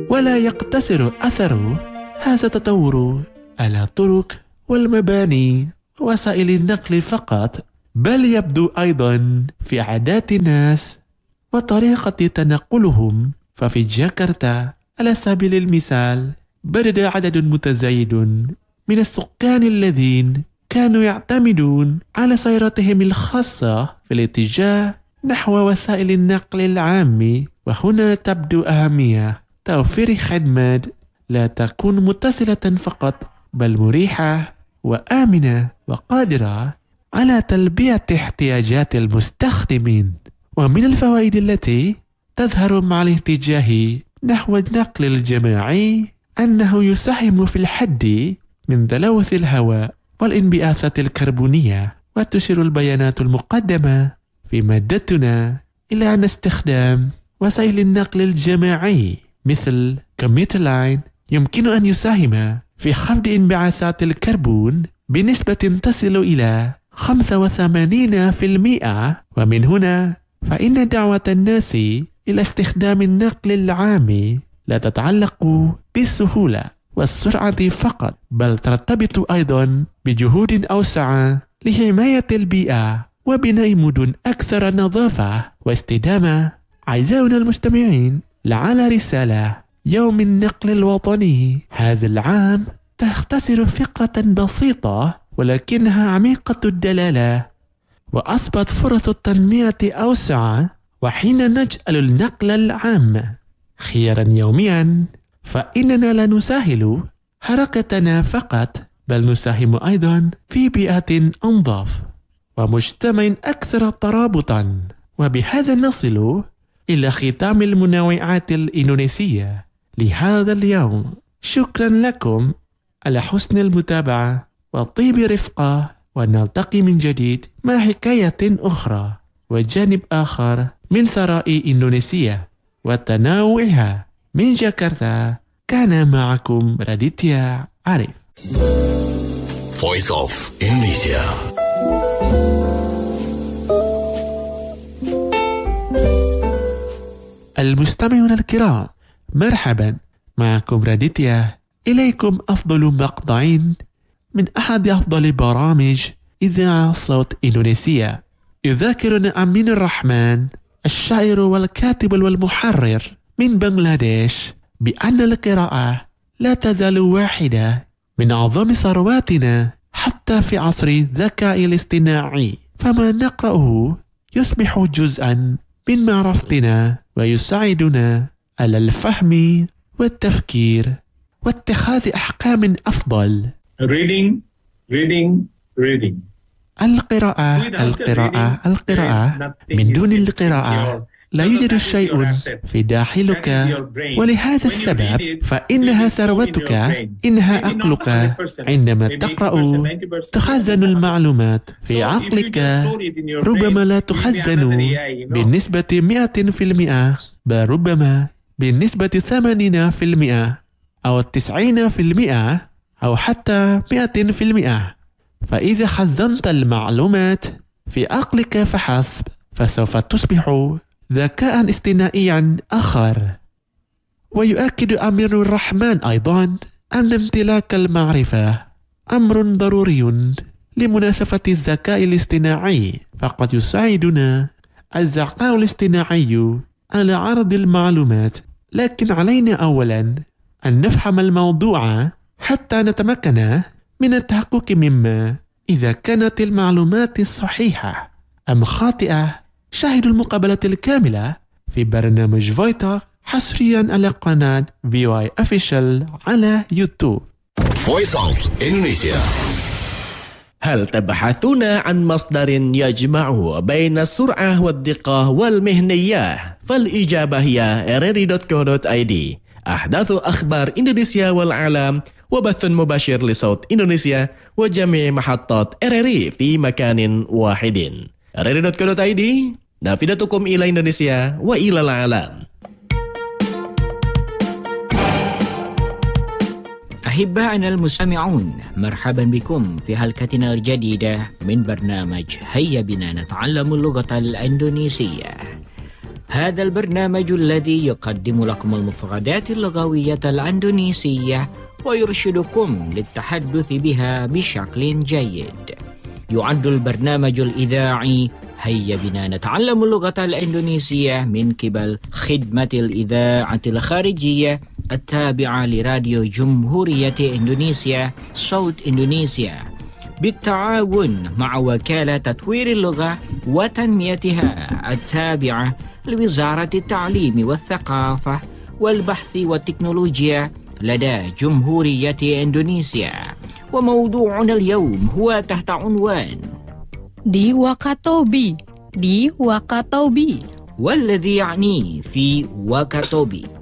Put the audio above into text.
ولا يقتصر أثر هذا التطور على الطرق والمباني ووسائل النقل فقط، بل يبدو أيضا في عادات الناس وطريقة تنقلهم. ففي جاكرتا على سبيل المثال بدأ عدد متزايد من السكان الذين كانوا يعتمدون على سيارتهم الخاصة في الاتجاه نحو وسائل النقل العام. وهنا تبدو أهمية توفير خدمات لا تكون متصلة فقط، بل مريحة وآمنة وقادرة على تلبية احتياجات المستخدمين. ومن الفوائد التي تظهر مع الاتجاه نحو النقل الجماعي أنه يساهم في الحد من تلوث الهواء والانبعاثات الكربونية. وتشير البيانات المقدمة في مادتنا إلى أن استخدام وسائل النقل الجماعي مثل كوميوتر لاين يمكن أن يساهم في خفض انبعاثات الكربون بنسبة تصل إلى 85%. ومن هنا فإن دعوة الناس إلى استخدام النقل العام لا تتعلق بالسهولة والسرعة فقط، بل ترتبط أيضا بجهود أوسع لحماية البيئة وبناء مدن أكثر نظافة واستدامة. أعزائنا المستمعين، لعل رسالة يوم النقل الوطني هذا العام تختصر فكرة بسيطة ولكنها عميقة الدلالة، وأصبحت فرص التنمية أوسع. وحين نجعل النقل العام خيارا يوميا فإننا لا نسهل حركتنا فقط، بل نساهم أيضا في بيئة أنظف ومجتمع أكثر ترابطا. وبهذا نصل إلى ختام المنوعات الإندونيسية لهذا اليوم. شكرا لكم على حسن المتابعة وطيب رفقة، ونلتقي من جديد مع حكاية أخرى وجانب آخر من ثراء إندونيسيا وتنوعها. من جاكرتا كان معكم راديتيا عارف. Voice of Indonesia. المستمعون الكرام، مرحبا، معكم راديتيا. إليكم أفضل مقطع من أحد أفضل برامج إذاعة صوت إندونيسيا. يذكرنا أمين الرحمن الشاعر والكاتب والمحرر من بنغلاديش بأن القراءة لا تزال واحدة من أعظم ثرواتنا حتى في عصر الذكاء الاصطناعي. فما نقرأه يصبح جزءا من معرفتنا ويساعدنا على الفهم والتفكير واتخاذ أحكام أفضل. Reading. القراءة. من دون القراءة لا يوجد شيء في داخلك، ولهذا السبب فإنها ثروتك، إنها عقلك. عندما تقرأ تخزن المعلومات في عقلك، ربما لا تخزن بنسبة 100%، بل ربما بنسبة 80% أو 90% أو حتى 100%. فإذا خزنت المعلومات في عقلك فحسب فسوف تصبح ذكاء اصطناعيا آخر. ويؤكد أمير الرحمن أيضا أن امتلاك المعرفة أمر ضروري لمناسبة الذكاء الاصطناعي، فقد يساعدنا الذكاء الاصطناعي على عرض المعلومات، لكن علينا أولا أن نفهم الموضوع حتى نتمكن من التحقق مما إذا كانت المعلومات صحيحة أم خاطئة. شاهدوا المقابلة الكاملة في برنامج فويتا حصريا على قناة VOI Official على يوتيوب. Voice of Indonesia. هل تبحثون عن مصدر يجمع بين السرعة والدقة والمهنية؟ فالإجابة هي rri.co.id، أحداث أخبار إندونيسيا والعالم، وبث مباشر لصوت إندونيسيا وجميع محطات RRI في مكان واحد. rri.co.id، نافذتكم إلى إندونيسيا وإلى العالم. أحبائنا المستمعون، مرحبا بكم في حلقتنا الجديدة من برنامج هيا بنا نتعلم اللغة الإندونيسية. هذا البرنامج الذي يقدم لكم المفردات اللغوية الأندونيسية ويرشدكم للتحدث بها بشكل جيد. يعد البرنامج الإذاعي هيا بنا نتعلم اللغة الإندونيسية من قبل خدمة الإذاعة الخارجية التابعة لراديو جمهورية إندونيسيا صوت إندونيسيا بالتعاون مع وكالة تطوير اللغة وتنميتها التابعة لوزارة التعليم والثقافة والبحث والتكنولوجيا لدى جمهورية إندونيسيا. وموضوعنا اليوم هو تحت عنوان di Wakatobi, والذي يعني في wakatobi.